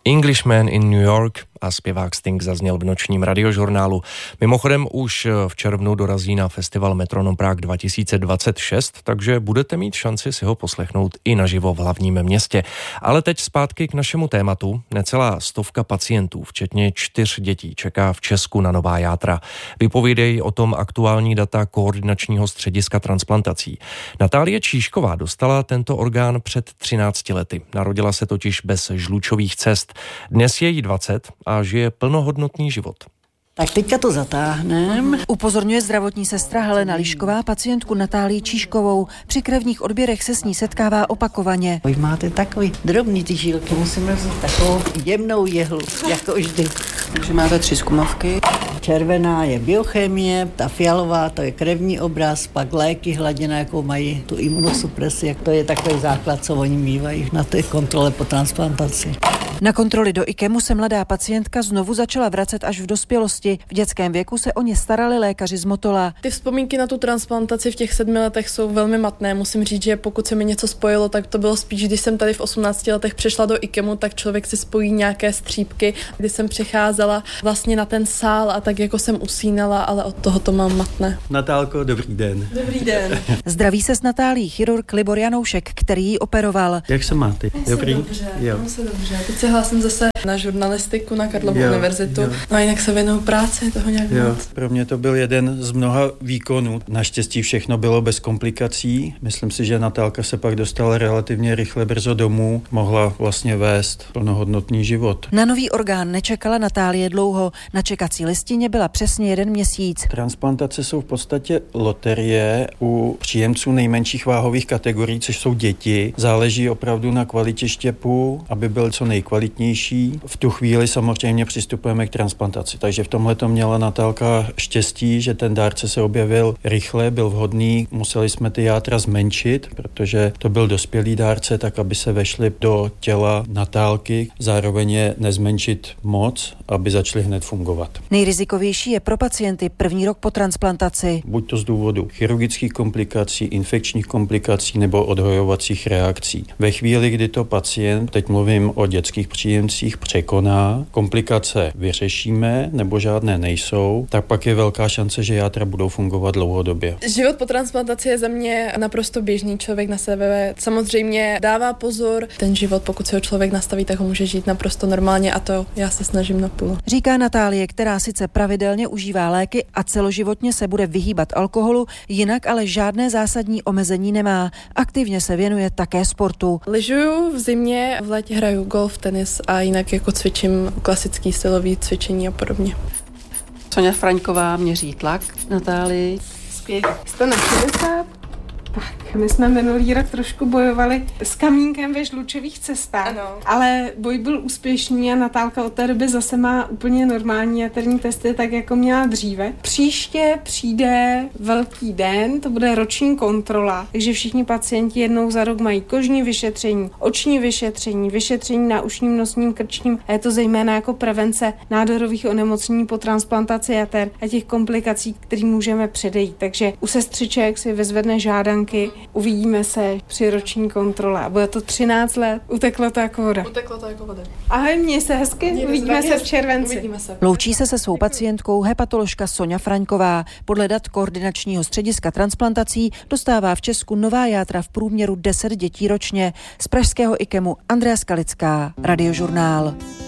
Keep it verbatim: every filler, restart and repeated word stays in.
Englishman in New York a zpěvák Sting zazněl v nočním radiožurnálu. Mimochodem už v červnu dorazí na festival Metronom Prague dva tisíce dvacet šest, takže budete mít šanci si ho poslechnout i naživo v hlavním městě. Ale teď zpátky k našemu tématu. Necelá stovka pacientů, včetně čtyř dětí, čeká v Česku na nová játra. Vypovídají o tom aktuální data koordinačního střediska transplantací. Natálie Číšková dostala tento orgán před třinácti lety. Narodila se totiž bez žlučových cest. Dnes je jí dvacet a žije plnohodnotný život. Tak teďka to zatáhnem. Upozorňuje zdravotní sestra Helena Lišková pacientku Natálii Číškovou. Při krevních odběrech se s ní setkává opakovaně. Vy máte takový drobný ty žílky, musíme vzít takovou jemnou jehlu, jako vždy. Takže máte tři zkumavky. Červená je biochemie, ta fialová to je krevní obraz, pak léky, hladina, jakou mají tu imunosupresi, jak to je takový základ, co oni mývají na té kontrole po transplantaci. Na kontroly do IKEMu se mladá pacientka znovu začala vracet až v dospělosti. V dětském věku se o ně starali lékaři z Motola. Ty vzpomínky na tu transplantaci v těch sedmi letech jsou velmi matné. Musím říct, že pokud se mi něco spojilo, tak to bylo spíš, když jsem tady v osmnácti letech přešla do IKEMu, tak člověk si spojí nějaké střípky, kdy jsem přicházela vlastně na ten sál a tak jako jsem usínala, ale od toho to mám matné. Natálko, dobrý den. Dobrý den. Zdraví se s Natálií chirurg Libor Janoušek, který ji operoval. Jak se máte? Dobrý? Dobře, jo. Mám se dobře. Teď se hlásím zase na žurnalistiku na Karlovu jo, univerzitu. Jo. No a jinak se věnuju práci, toho nějak jo. moc. Pro mě to byl jeden z mnoha výkonů. Naštěstí všechno bylo bez komplikací. Myslím si, že Natálka se pak dostala relativně rychle brzo domů. Mohla vlastně vést plnohodnotný život. Na nový orgán nečekala Natálie dlouho. Na čekací listině byla přesně jeden měsíc. Transplantace jsou v podstatě loterie u příjemců nejmenších váhových kategorií, což jsou děti. Záleží opravdu na kvalitě štěpu, aby byl co nejkvalitnější. V tu chvíli samozřejmě přistupujeme k transplantaci. Takže v tomhle to měla Natálka štěstí, že ten dárce se objevil rychle, byl vhodný. Museli jsme ty játra zmenšit, protože to byl dospělý dárce, tak aby se vešly do těla Natálky. Zároveň je nezmenšit moc, aby začaly hned fungovat. Nejrizikovější je pro pacienty první rok po transplantaci. Buď to z důvodu chirurgických komplikací, infekčních komplikací nebo odhojovacích reakcí. Ve chvíli, kdy to pacient, teď mluvím o dětských příjemcích, překoná, komplikace vyřešíme nebo žádné nejsou, tak pak je velká šance, že játra budou fungovat dlouhodobě. Život po transplantaci je za mě naprosto běžný, člověk na sebe samozřejmě dává pozor. Ten život, pokud si ho člověk nastaví, tak ho může žít naprosto normálně a to já se snažím naplno. Říká Natálie, která sice pravidelně užívá léky a celoživotně se bude vyhýbat alkoholu, jinak ale žádné zásadní omezení nemá. Aktivně se věnuje také sportu. Lyžuju v zimě, v létě hraju golf, tenis a jinak jako cvičím klasický silový cvičení a podobně. Soňa Fraňková měří tlak Natálii. Skvělý. sto na šedesát. Tak, my jsme minulý rok trošku bojovali s kamínkem ve žlučových cestách, ano. Ale boj byl úspěšný a Natálka od té doby zase má úplně normální jaterní testy, tak jako měla dříve. Příště přijde velký den, to bude roční kontrola, takže všichni pacienti jednou za rok mají kožní vyšetření, oční vyšetření, vyšetření na ušním, nosním, krčním a je to zejména jako prevence nádorových onemocnění po transplantaci jater a těch komplikací, kterým můžeme předejít. Takže u sestřiček si vyzvedne žádanky. Uvidíme se při roční kontrole. A bude to třináct let. Uteklo to jako voda. Uteklo to jako voda. Ahoj, měj se hezky. Mějte Uvidíme se v červenci. Uvidíme se. Loučí se se svou pacientkou hepatoložka Soňa Fraňková. Podle dat koordinačního střediska transplantací dostává v Česku nová játra v průměru deset dětí ročně. Z pražského IKEMu Andrea Skalická, Radiožurnál.